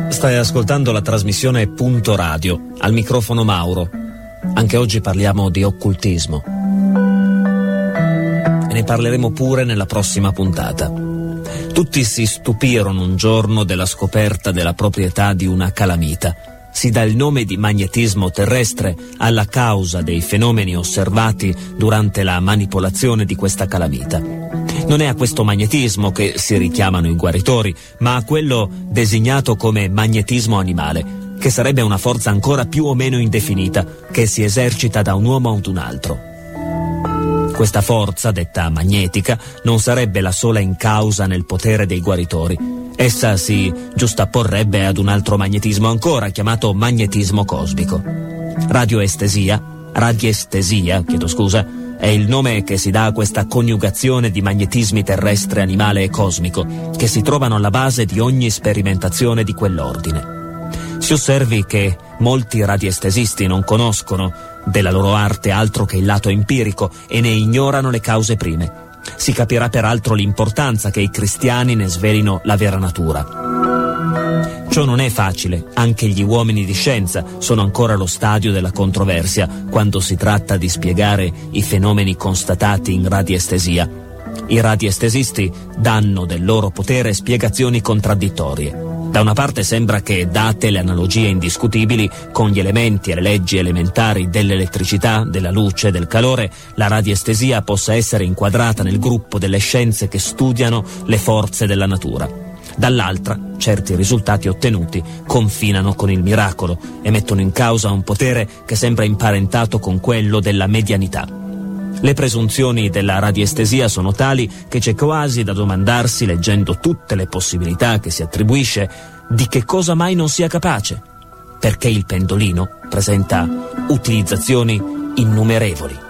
Stai ascoltando la trasmissione Punto Radio, al microfono Mauro. Anche oggi parliamo di occultismo. E ne parleremo pure nella prossima puntata. Tutti si stupirono un giorno della scoperta della proprietà di una calamita. Si dà il nome di magnetismo terrestre alla causa dei fenomeni osservati durante la manipolazione di questa calamita. Non è a questo magnetismo che si richiamano i guaritori, ma a quello designato come magnetismo animale, che sarebbe una forza ancora più o meno indefinita che si esercita da un uomo ad un altro. Questa forza, detta magnetica, non sarebbe la sola in causa nel potere dei guaritori. Essa si giustapporrebbe ad un altro magnetismo ancora, chiamato magnetismo cosmico. Radiestesia, è il nome che si dà a questa coniugazione di magnetismi terrestre, animale e cosmico, che si trovano alla base di ogni sperimentazione di quell'ordine. Si osservi che molti radiestesisti non conoscono della loro arte altro che il lato empirico e ne ignorano le cause prime. Si capirà peraltro l'importanza che i cristiani ne svelino la vera natura. Ciò non è facile, anche gli uomini di scienza sono ancora allo stadio della controversia quando si tratta di spiegare i fenomeni constatati in radiestesia. I radiestesisti danno del loro potere spiegazioni contraddittorie. Da una parte sembra che, date le analogie indiscutibili con gli elementi e le leggi elementari dell'elettricità, della luce, del calore, la radiestesia possa essere inquadrata nel gruppo delle scienze che studiano le forze della natura. Dall'altra, certi risultati ottenuti confinano con il miracolo e mettono in causa un potere che sembra imparentato con quello della medianità. Le presunzioni della radiestesia sono tali che c'è quasi da domandarsi, leggendo tutte le possibilità che si attribuisce, di che cosa mai non sia capace, perché il pendolino presenta utilizzazioni innumerevoli.